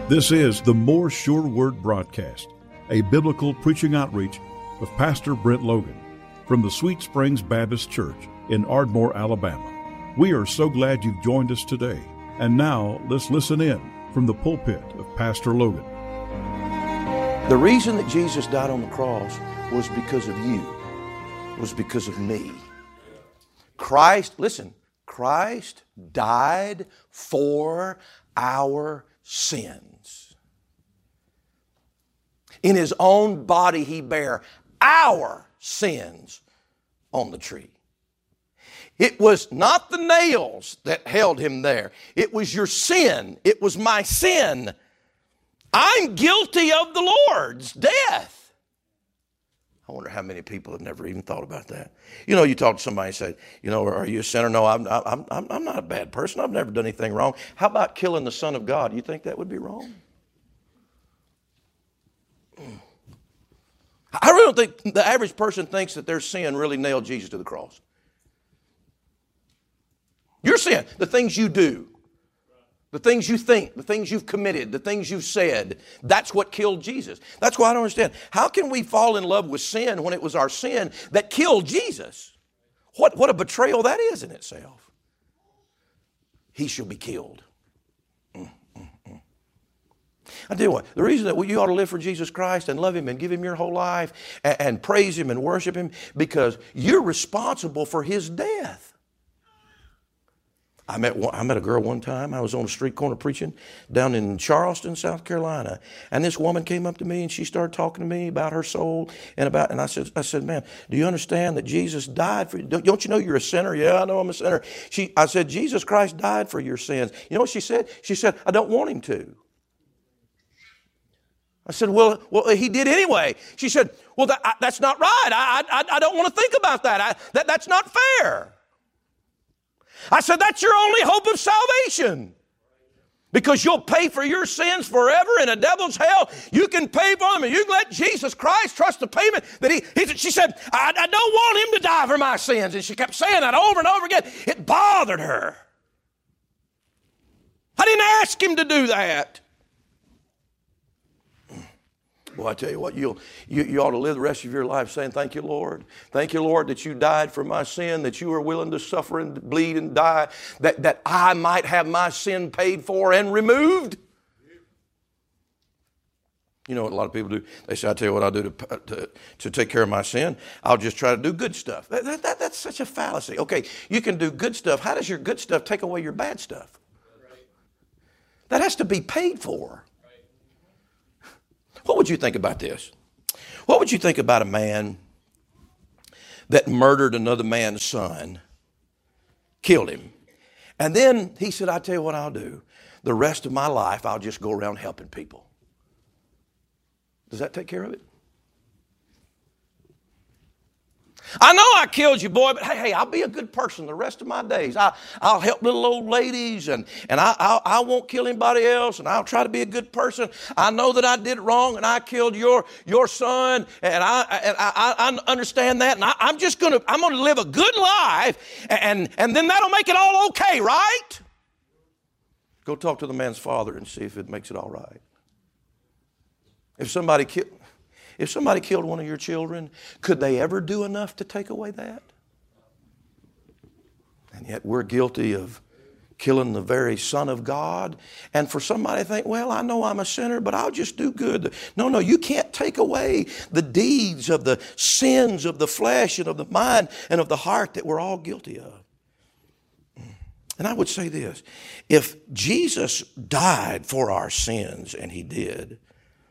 This is the More Sure Word broadcast, a biblical preaching outreach of Pastor Brent Logan from the Sweet Springs Baptist Church in Ardmore, Alabama. We are so glad you've joined us today. And now let's listen in from the pulpit of Pastor Logan. The reason that Jesus died on the cross was because of you, was because of me. Christ died for our sins. In His own body He bare our sins on the tree. It was not the nails that held Him there. It was your sin. It was my sin. I'm guilty of the Lord's death. I wonder how many people have never even thought about that. You know, you talk to somebody and say, you know, are you a sinner? No, I'm not a bad person. I've never done anything wrong. How about killing the Son of God? You think that would be wrong? I really don't think the average person thinks that their sin really nailed Jesus to the cross. Your sin, the things you do, the things you think, the things you've committed, the things you've said, that's what killed Jesus. That's why I don't understand. How can we fall in love with sin when it was our sin that killed Jesus? What a betrayal that is in itself. He shall be killed. I tell you what, the reason that you ought to live for Jesus Christ and love Him and give Him your whole life and praise Him and worship Him, because you're responsible for His death. I met a girl one time. I was on a street corner preaching down in Charleston, South Carolina. And this woman came up to me and she started talking to me about her soul and I said, ma'am, do you understand that Jesus died for you? Don't you know you're a sinner? Yeah, I know I'm a sinner. I said, Jesus Christ died for your sins. You know what she said? She said, I don't want Him to. I said, well, He did anyway. She said, well, that's not right. I don't want to think about that. That's not fair. I said, that's your only hope of salvation. Because you'll pay for your sins forever in a devil's hell. You can pay for them and you can let Jesus Christ trust the payment that she said, I don't want Him to die for my sins. And she kept saying that over and over again. It bothered her. I didn't ask Him to do that. Well, I tell you what, you ought to live the rest of your life saying, thank you, Lord. Thank you, Lord, that you died for my sin, that you were willing to suffer and bleed and die, that I might have my sin paid for and removed. You know what a lot of people do? They say, I tell you what I'll do to take care of my sin. I'll just try to do good stuff. That's such a fallacy. Okay, you can do good stuff. How does your good stuff take away your bad stuff? That has to be paid for. What would you think about this? What would you think about a man that murdered another man's son, killed him, and then he said, I tell you what I'll do. The rest of my life, I'll just go around helping people. Does that take care of it? I know I killed you, boy, but hey, I'll be a good person the rest of my days. I'll help little old ladies, and I won't kill anybody else, and I'll try to be a good person. I know that I did it wrong, and I killed your son, and I understand that, and I'm going to live a good life, and then that'll make it all okay, right? Go talk to the man's father and see if it makes it all right. If somebody killed one of your children, could they ever do enough to take away that? And yet we're guilty of killing the very Son of God. And for somebody to think, well, I know I'm a sinner, but I'll just do good. No, you can't take away the deeds of the sins of the flesh and of the mind and of the heart that we're all guilty of. And I would say this, if Jesus died for our sins, and He did,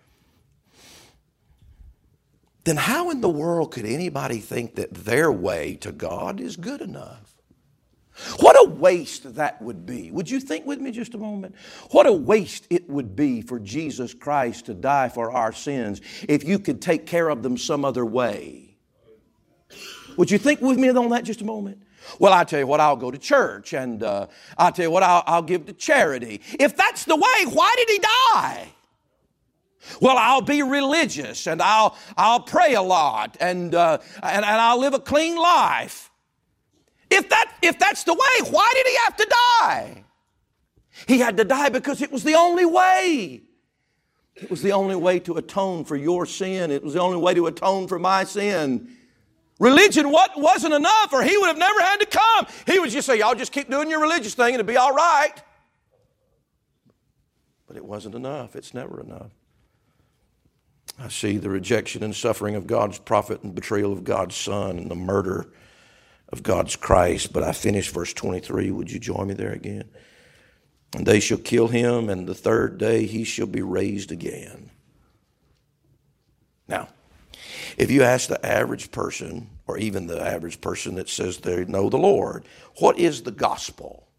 then how in the world could anybody think that their way to God is good enough? What a waste that would be. Would you think with me just a moment? What a waste it would be for Jesus Christ to die for our sins if you could take care of them some other way. Would you think with me on that just a moment? Well, I tell you what, I'll go to church, and I'll tell you what, I'll give to charity. If that's the way, why did He die? Well, I'll be religious, and I'll pray a lot, and I'll live a clean life. If that's the way, why did He have to die? He had to die because it was the only way. It was the only way to atone for your sin. It was the only way to atone for my sin. Religion wasn't enough, or he would have never had to come. He would just say, y'all just keep doing your religious thing and it'll be all right. But it wasn't enough. It's never enough. I see the rejection and suffering of God's prophet and betrayal of God's Son and the murder of God's Christ. But I finish verse 23. Would you join me there again? And they shall kill him, and the third day he shall be raised again. Now, if you ask the average person, or even the average person that says they know the Lord, what is the gospel?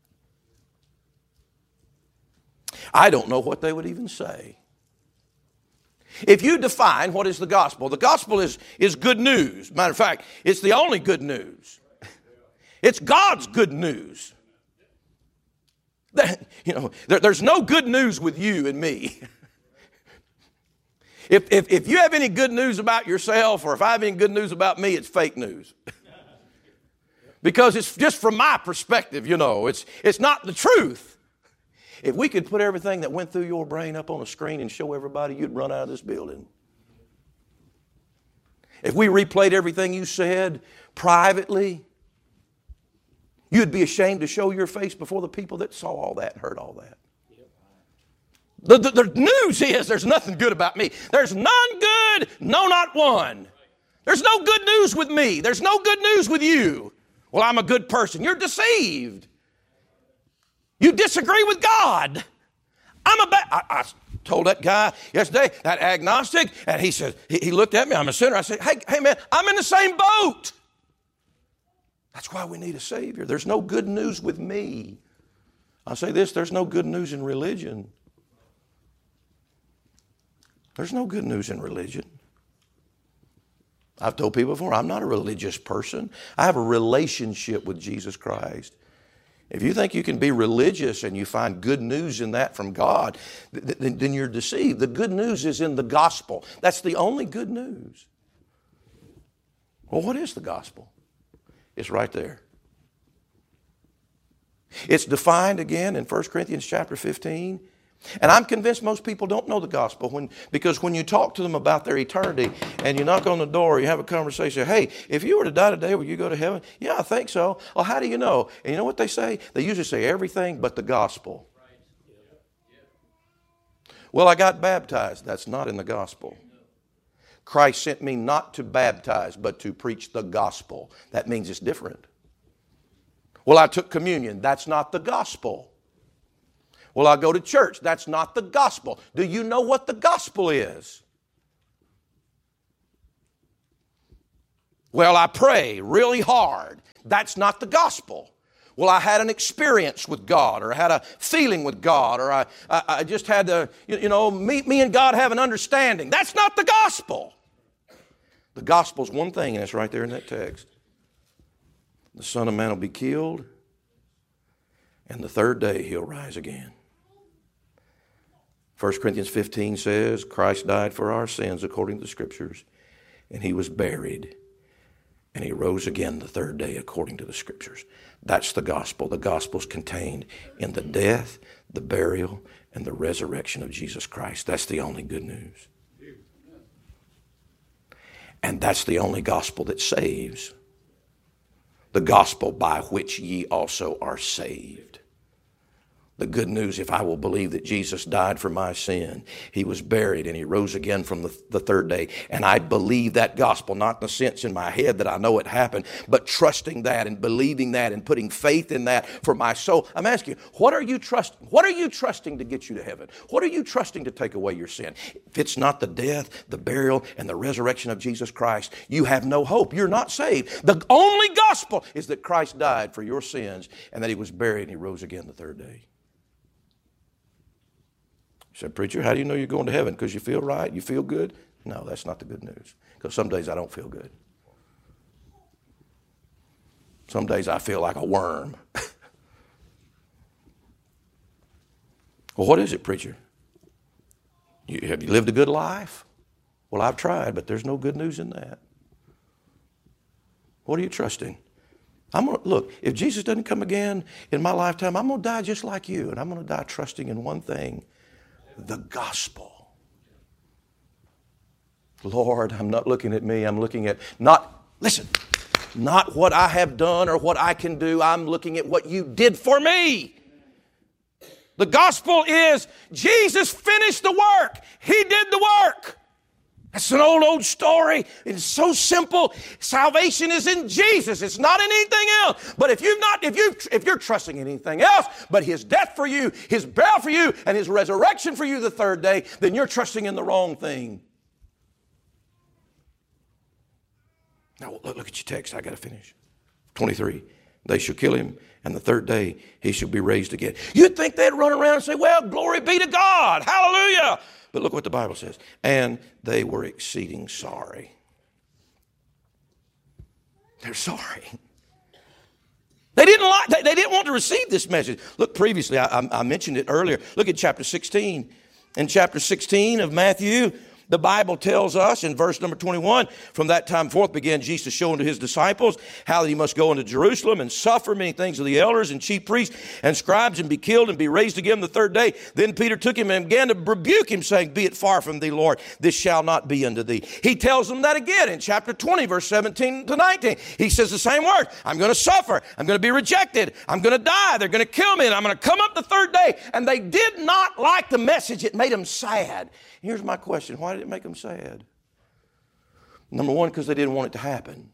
I don't know what they would even say. If you define what is the gospel is good news. Matter of fact, it's the only good news. It's God's good news. There's no good news with you and me. If you have any good news about yourself, or if I have any good news about me, it's fake news. Because it's just from my perspective, it's not the truth. If we could put everything that went through your brain up on a screen and show everybody, you'd run out of this building. If we replayed everything you said privately, you'd be ashamed to show your face before the people that saw all that and heard all that. The news is there's nothing good about me. There's none good, no, not one. There's no good news with me. There's no good news with you. Well, I'm a good person. You're deceived. You disagree with God. I told that guy yesterday, that agnostic, and he said, he looked at me, I'm a sinner. I said, hey man, I'm in the same boat. That's why we need a Savior. There's no good news with me. I'll say this, there's no good news in religion. There's no good news in religion. I've told people before, I'm not a religious person. I have a relationship with Jesus Christ. If you think you can be religious and you find good news in that from God, then you're deceived. The good news is in the gospel. That's the only good news. Well, what is the gospel? It's right there. It's defined again in 1 Corinthians chapter 15. And I'm convinced most people don't know the gospel because when you talk to them about their eternity and you knock on the door, you have a conversation, hey, if you were to die today, will you go to heaven? Yeah, I think so. Well, how do you know? And you know what they say? They usually say everything but the gospel. Well, I got baptized. That's not in the gospel. Christ sent me not to baptize, but to preach the gospel. That means it's different. Well, I took communion. That's not the gospel. Well, I go to church. That's not the gospel. Do you know what the gospel is? Well, I pray really hard. That's not the gospel. Well, I had an experience with God, or I had a feeling with God, or I just had to, me and God have an understanding. That's not the gospel. The gospel is one thing, and it's right there in that text. The Son of Man will be killed, and the third day he'll rise again. 1 Corinthians 15 says, Christ died for our sins according to the Scriptures, and he was buried, and he rose again the third day according to the Scriptures. That's the gospel. The gospel is contained in the death, the burial, and the resurrection of Jesus Christ. That's the only good news. And that's the only gospel that saves. The gospel by which ye also are saved. The good news, if I will believe that Jesus died for my sin, he was buried and he rose again from the third day. And I believe that gospel, not in the sense in my head that I know it happened, but trusting that and believing that and putting faith in that for my soul. I'm asking you, what are you trusting? What are you trusting to get you to heaven? What are you trusting to take away your sin? If it's not the death, the burial, and the resurrection of Jesus Christ, you have no hope. You're not saved. The only gospel is that Christ died for your sins and that he was buried and he rose again the third day. You said, preacher, how do you know you're going to heaven? Because you feel right? You feel good? No, that's not the good news. Because some days I don't feel good. Some days I feel like a worm. Well, what is it, preacher? Have you lived a good life? Well, I've tried, but there's no good news in that. What are you trusting? Look, if Jesus doesn't come again in my lifetime, I'm going to die just like you. And I'm going to die trusting in one thing. The gospel. Lord, I'm not looking at me. I'm looking at not what I have done or what I can do. I'm looking at what you did for me. The gospel is Jesus finished the work. He did the work. That's an old story. It's so simple. Salvation is in Jesus. It's not in anything else. But if you're trusting in anything else, but His death for you, His burial for you, and His resurrection for you the third day, then you're trusting in the wrong thing. Now look at your text. I got to finish. 23. They shall kill him, and the third day He shall be raised again. You'd think they'd run around and say, well, glory be to God. Hallelujah. But look what the Bible says. And they were exceeding sorry. They're sorry. They didn't want to receive this message. Look, previously, I mentioned it earlier. Look at chapter 16. In chapter 16 of Matthew, the Bible tells us in verse number 21, from that time forth began Jesus to show unto His disciples how that He must go into Jerusalem and suffer many things of the elders and chief priests and scribes and be killed and be raised again the third day. Then Peter took Him and began to rebuke Him, saying, Be it far from thee, Lord, this shall not be unto thee. He tells them that again in chapter 20, verse 17 to 19. He says the same word. I'm going to suffer. I'm going to be rejected. I'm going to die. They're going to kill me, and I'm going to come up the third day. And they did not like the message. It made them sad. Here's my question. Why did it make them sad? Number one, because they didn't want it to happen.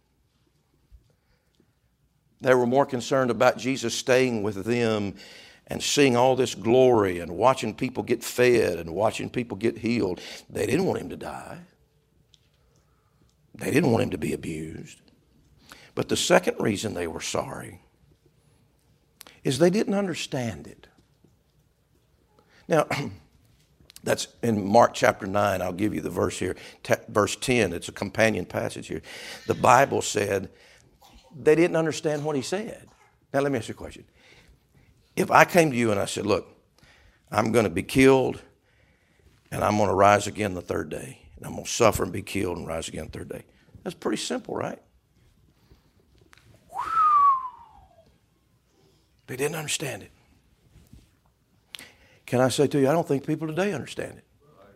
They were more concerned about Jesus staying with them and seeing all this glory and watching people get fed and watching people get healed. They didn't want Him to die. They didn't want Him to be abused. But the second reason they were sorry is they didn't understand it. Now, that's in Mark chapter 9. I'll give you the verse here. Verse 10. It's a companion passage here. The Bible said they didn't understand what He said. Now let me ask you a question. If I came to you and I said, look, I'm going to be killed and I'm going to rise again the third day. And I'm going to suffer and be killed and rise again the third day. That's pretty simple, right? They didn't understand it. Can I say to you, I don't think people today understand it.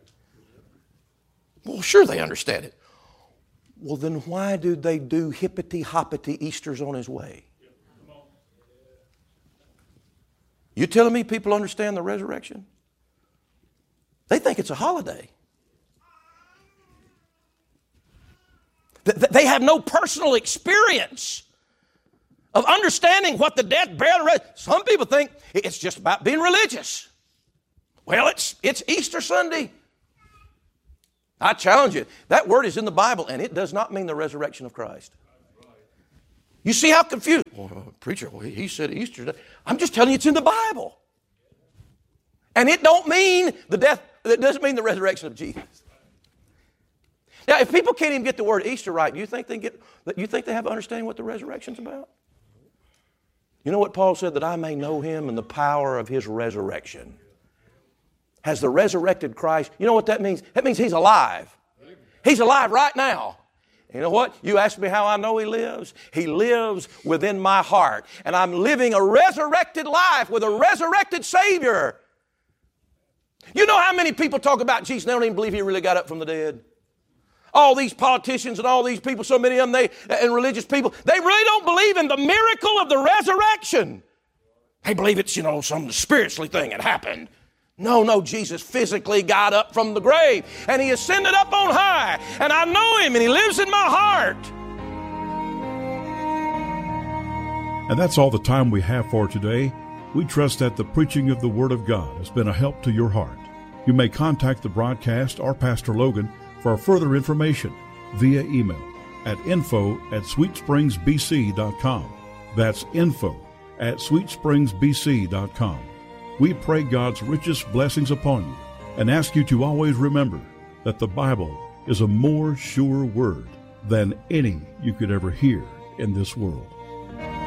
Well, sure they understand it. Well, then why do they do hippity-hoppity Easter's on His way? You telling me people understand the resurrection? They think it's a holiday. They have no personal experience of understanding what the death, burial, and resurrection. Some people think it's just about being religious. Well, it's Easter Sunday. I challenge you. That word is in the Bible, and it does not mean the resurrection of Christ. You see how confused? Well, preacher, he said Easter. I'm just telling you it's in the Bible. And it don't mean the death, it doesn't mean the resurrection of Jesus. Now, if people can't even get the word Easter right, do you think they have understanding what the resurrection's about? You know what Paul said? That I may know Him and the power of His resurrection. Has the resurrected Christ, you know what that means? That means He's alive. He's alive right now. You know what? You ask me how I know He lives. He lives within my heart. And I'm living a resurrected life with a resurrected Savior. You know how many people talk about Jesus and they don't even believe He really got up from the dead? All these politicians and all these people, so many of them, and religious people, they really don't believe in the miracle of the resurrection. They believe it's, some spiritually thing that happened. No, Jesus physically got up from the grave and He ascended up on high, and I know Him and He lives in my heart. And that's all the time we have for today. We trust that the preaching of the Word of God has been a help to your heart. You may contact the broadcast or Pastor Logan for further information via email at info@sweetspringsbc.com. That's info@sweetspringsbc.com. We pray God's richest blessings upon you and ask you to always remember that the Bible is a more sure word than any you could ever hear in this world.